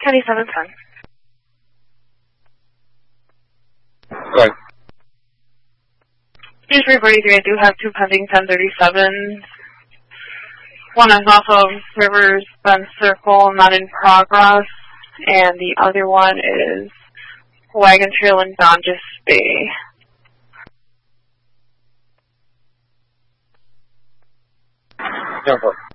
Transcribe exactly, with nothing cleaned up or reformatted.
seventy-seven ten. Go ahead. Here's three forty-three. I do have two pending ten thirty-sevens. One is off of Rivers Bend Circle, not in progress, and the other one is Wagon Trail in Donges Bay. Go for it.